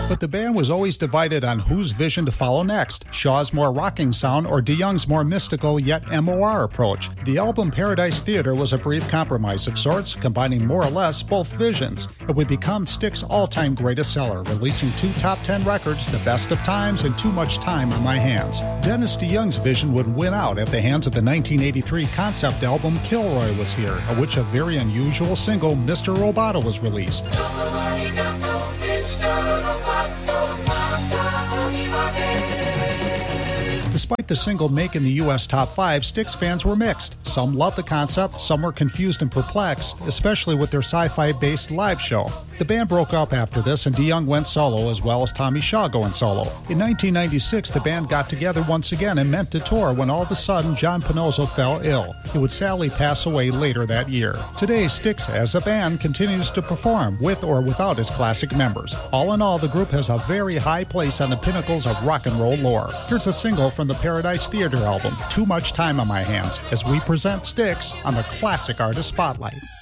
But the band was always divided on whose vision to follow next, Shaw's more rocking sound or DeYoung's more mystical yet MOR approach. The album Paradise Theater was a brief compromise of sorts, combining more or less both visions. It would become Styx' all-time greatest seller, releasing 2 top 10 records, The Best of Times and Too Much Time on My Hands. Dennis DeYoung's vision would win out at the hands of the 1983 concept album Kilroy Was Here, of which a very unusual single, Mr. Roboto, was released. Despite the single making the U.S. top 5, Styx fans were mixed. Some loved the concept, some were confused and perplexed, especially with their sci-fi-based live show. The band broke up after this, and DeYoung went solo, as well as Tommy Shaw going solo. In 1996, the band got together once again and meant to tour when all of a sudden John Pinozzo fell ill. He would sadly pass away later that year. Today, Styx, as a band, continues to perform, with or without his classic members. All in all, the group has a very high place on the pinnacles of rock and roll lore. Here's a single from the Paradise Theater album, Too Much Time on My Hands, as we present Styx on the Classic Artist Spotlight.